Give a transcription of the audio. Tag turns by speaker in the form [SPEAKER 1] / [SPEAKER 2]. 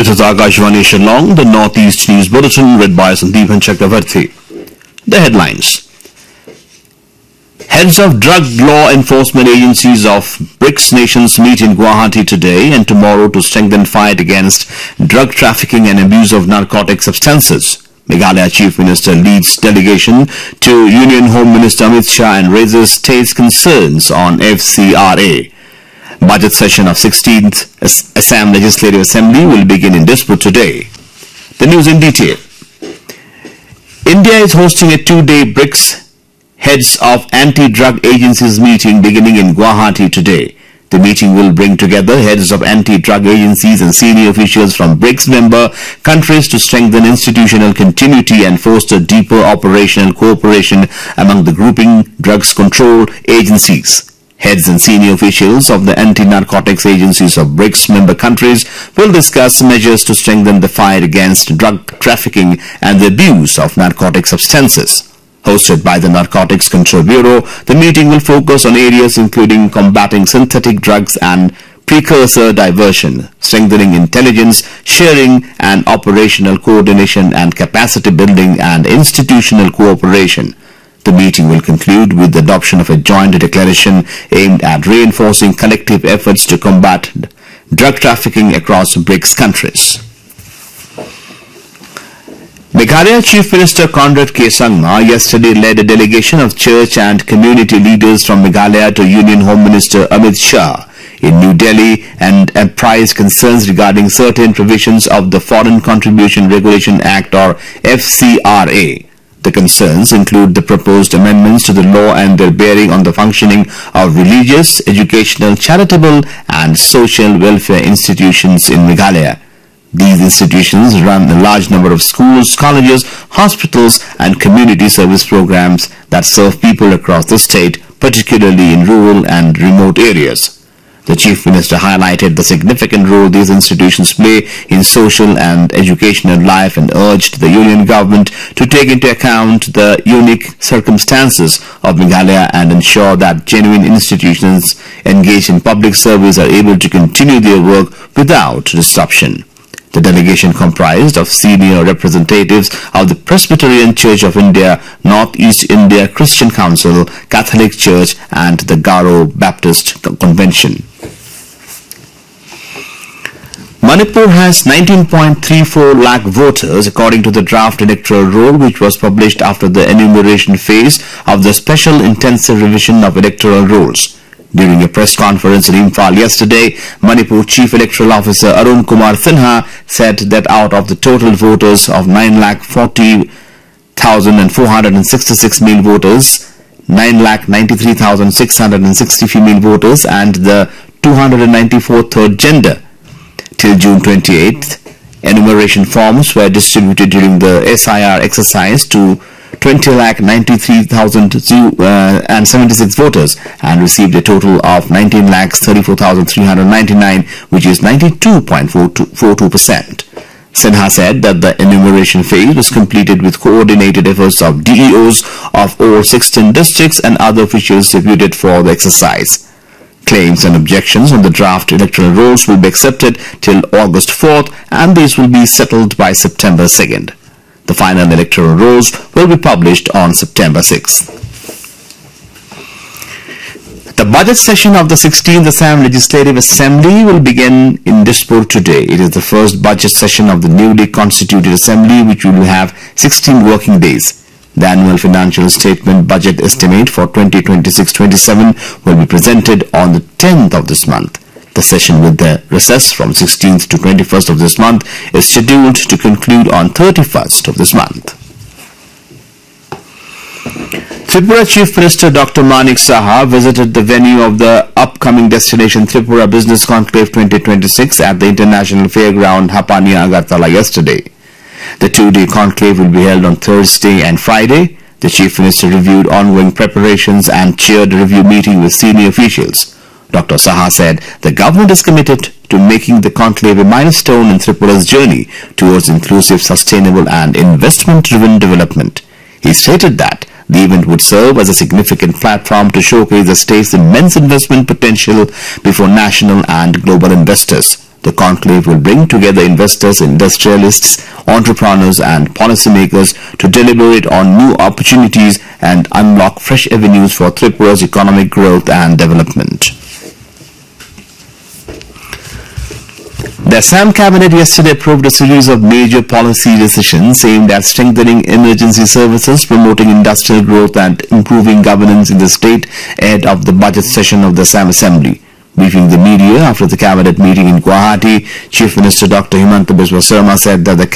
[SPEAKER 1] This is Akashvani Shillong, the Northeast News Bulletin, read by Sandeepan Chakravarti. The headlines. Heads of drug law enforcement agencies of BRICS nations meet in Guwahati today and tomorrow to strengthen fight against drug trafficking and abuse of narcotic substances. Meghalaya Chief Minister leads delegation to Union Home Minister Amit Shah and raises state's concerns on FCRA. Budget session of 16th Assam Legislative Assembly will begin in Dispur today. The news in detail. India is hosting a two-day BRICS Heads of Anti-Drug Agencies meeting beginning in Guwahati today. The meeting will bring together heads of anti-drug agencies and senior officials from BRICS member countries to strengthen institutional continuity and foster deeper operational cooperation among the grouping drugs control agencies. Heads and senior officials of the anti-narcotics agencies of BRICS member countries will discuss measures to strengthen the fight against drug trafficking and the abuse of narcotic substances. Hosted by the Narcotics Control Bureau, the meeting will focus on areas including combating synthetic drugs and precursor diversion, strengthening intelligence sharing and operational coordination and capacity building and institutional cooperation. The meeting will conclude with the adoption of a joint declaration aimed at reinforcing collective efforts to combat drug trafficking across BRICS countries. Meghalaya Chief Minister Conrad K. Sangma yesterday led a delegation of church and community leaders from Meghalaya to Union Home Minister Amit Shah in New Delhi and apprised concerns regarding certain provisions of the Foreign Contribution Regulation Act or FCRA. The concerns include the proposed amendments to the law and their bearing on the functioning of religious, educational, charitable and social welfare institutions in Meghalaya. These institutions run a large number of schools, colleges, hospitals and community service programs that serve people across the state, particularly in rural and remote areas. The Chief Minister highlighted the significant role these institutions play in social and educational life and urged the Union government to take into account the unique circumstances of Meghalaya and ensure that genuine institutions engaged in public service are able to continue their work without disruption. The delegation comprised of senior representatives of the Presbyterian Church of India, Northeast India Christian Council, Catholic Church and the Garo Baptist Convention. Manipur has 19.34 lakh voters according to the draft electoral roll which was published after the enumeration phase of the Special Intensive Revision of Electoral Rolls. During a press conference in Imphal yesterday, Manipur Chief Electoral Officer Arun Kumar Sinha said that out of the total voters of 9,40,466 male voters, 9,93,660 female voters and the 294 third gender. Till June 28th, enumeration forms were distributed during the SIR exercise to 20,93,076 voters and received a total of 19,34,399, which is 92.42%. Sinha said that the enumeration phase was completed with coordinated efforts of DEOs of all 16 districts and other officials deputed for the exercise. Claims and objections on the draft electoral rolls will be accepted till August 4th and these will be settled by September 2nd. The final electoral rolls will be published on September 6th. The budget session of the 16th Assam Legislative Assembly will begin in Dispur today. It is the first budget session of the newly constituted Assembly which will have 16 working days. The annual financial statement budget estimate for 2026-27 will be presented on the 10th of this month. The session with the recess from 16th to 21st of this month is scheduled to conclude on 31st of this month. Tripura Chief Minister Dr. Manik Saha visited the venue of the upcoming Destination Tripura Business Conclave 2026 at the International Fairground Hapania Agartala yesterday. The two-day conclave will be held on Thursday and Friday. The Chief Minister reviewed ongoing preparations and chaired a review meeting with senior officials. Dr. Saha said the government is committed to making the conclave a milestone in Tripura's journey towards inclusive, sustainable and investment-driven development. He stated that the event would serve as a significant platform to showcase the state's immense investment potential before national and global investors. The conclave will bring together investors, industrialists, entrepreneurs and policymakers to deliberate on new opportunities and unlock fresh avenues for Tripura's economic growth and development. The Assam Cabinet yesterday approved a series of major policy decisions aimed at strengthening emergency services, promoting industrial growth and improving governance in the state ahead of the budget session of the Assam Assembly. Briefing the media after the cabinet meeting in Guwahati, Chief Minister Dr. Himanta Biswa Sarma said that the